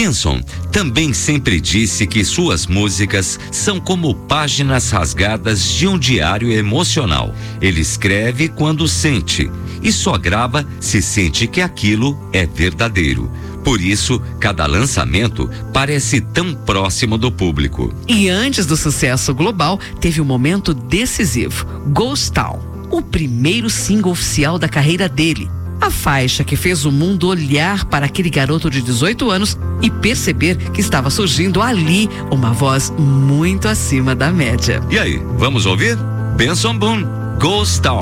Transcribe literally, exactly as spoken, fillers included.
Benson também sempre disse que suas músicas são como páginas rasgadas de um diário emocional. Ele escreve quando sente e só grava se sente que aquilo é verdadeiro. Por isso, cada lançamento parece tão próximo do público. E antes do sucesso global, teve um momento decisivo: Ghost Town, o primeiro single oficial da carreira dele. A faixa que fez o mundo olhar para aquele garoto de dezoito anos e perceber que estava surgindo ali uma voz muito acima da média. E aí, vamos ouvir? Benson Boone, Ghost Town.